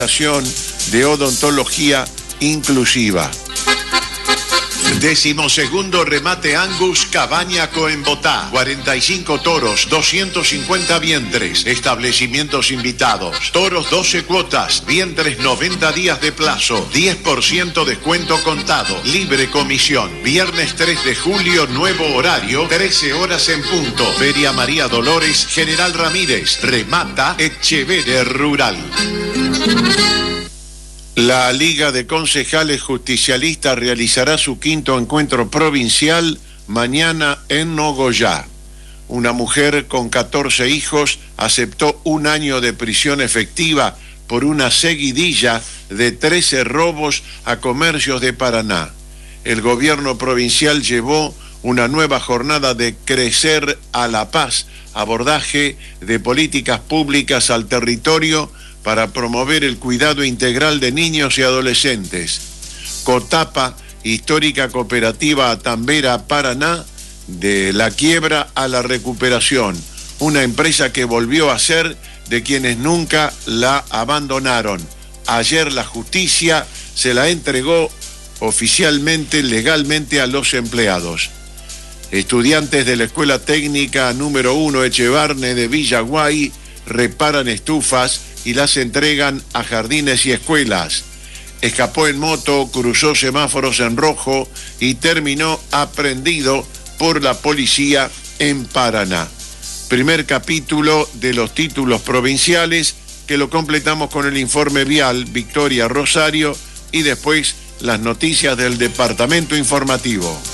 de odontología inclusiva. 12º remate Angus Cabaña Coembotá. 45 toros, 250 vientres. Establecimientos invitados. Toros 12 cuotas. Vientres 90 días de plazo. 10% descuento contado. Libre comisión. Viernes 3 de julio, nuevo horario, 13 horas en punto. Feria María Dolores, General Ramírez. Remata Etcheverre Rural. La Liga de Concejales Justicialistas realizará su 5º encuentro provincial mañana en Nogoyá. Una mujer con 14 hijos aceptó 1 año de prisión efectiva por una seguidilla de 13 robos a comercios de Paraná. El gobierno provincial llevó una nueva jornada de Crecer a la Paz, abordaje de políticas públicas al territorio para promover el cuidado integral de niños y adolescentes. Cotapa, histórica cooperativa Atambera, Paraná, de la quiebra a la recuperación. Una empresa que volvió a ser de quienes nunca la abandonaron. Ayer la justicia se la entregó oficialmente, legalmente a los empleados. Estudiantes de la Escuela Técnica número 1 Echevarne de Villaguay reparan estufas y las entregan a jardines y escuelas. Escapó en moto, cruzó semáforos en rojo y terminó aprehendido por la policía en Paraná. Primer capítulo de los títulos provinciales que lo completamos con el informe vial Victoria Rosario y después las noticias del departamento informativo.